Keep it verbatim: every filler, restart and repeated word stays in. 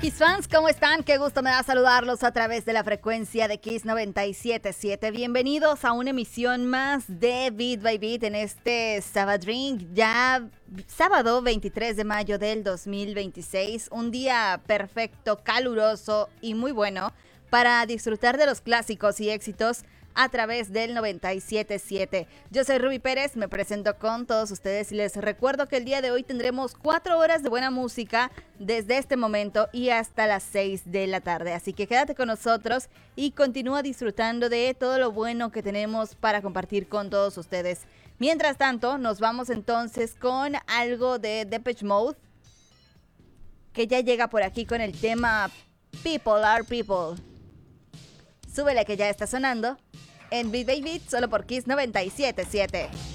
Kiss fans, ¿cómo están? Qué gusto me da saludarlos a través de la frecuencia de Kiss noventa y siete punto siete. Bienvenidos a una emisión más de Beat by Beat en este Sabadrink, ya sábado veintitrés de mayo del dos mil veintiséis. Un día perfecto, caluroso y muy bueno para disfrutar de los clásicos y éxitos a través del noventa y siete punto siete. Yo soy Ruby Pérez, me presento con todos ustedes y les recuerdo que el día de hoy tendremos cuatro horas de buena música desde este momento y hasta las seis de la tarde. Así que quédate con nosotros y continúa disfrutando de todo lo bueno que tenemos para compartir con todos ustedes. Mientras tanto, nos vamos entonces con algo de Depeche Mode, que ya llega por aquí con el tema People Are People. Súbele que ya está sonando en Beat by Beat, solo por Kiss noventa y siete punto siete.